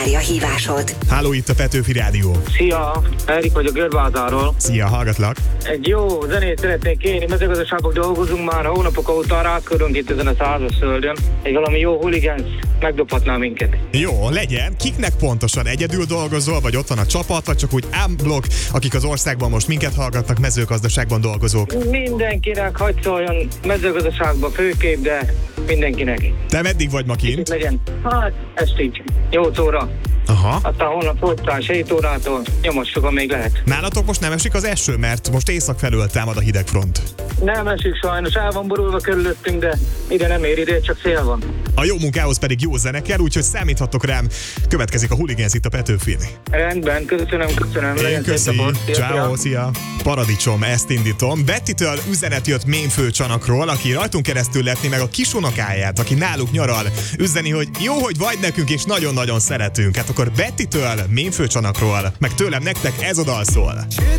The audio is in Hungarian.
várja a hívásod. Háló, itt a Petőfi Rádió. Szia, Erik vagyok Görbázáról. Szia, hallgatlak. Egy jó zenét szeretnék kérni, mezőgazdaságban dolgozunk már hónapok óta, rákörünk itt ezen a szárazföldön. Egy valami jó huligánsz megdobhatná minket. Jó, legyen. Kiknek pontosan? Egyedül dolgozol, vagy ott van a csapat, vagy csak úgy unblock, akik az országban most minket hallgatnak, mezőgazdaságban dolgozók? Mindenkinek hagy szóljon, mezőgazdaságban főképp, de mindenkinek. Te meddig vagy ma kint? Legyen. Hát, estig. 8 óra. Aha. Aztán holnap folytán 7 órától nyomassuk, amíg lehet. Nálatok most nem esik az eső, mert most észak felől támad a hidegfront. Nem esik sajnos, el van borulva körülöttünk, de ide nem ér, ide csak szél van. A jó munkához pedig jó zene kell, úgyhogy számíthatok rám. Következik a Hooligans itt a Petőfin. Rendben, köszönöm. Én köszi. Ciao, szia. Paradicsom, ezt indítom. Bettitől üzenet jött Mémfőcsanakról, aki rajtunk keresztül letni meg a kisunokáját, aki náluk nyaral. Üzeni, hogy jó, hogy vagy nekünk, és nagyon-nagyon szeretünk. Hát akkor Bettitől Mémfőcsanakról, meg tőlem nektek ez a dal szól.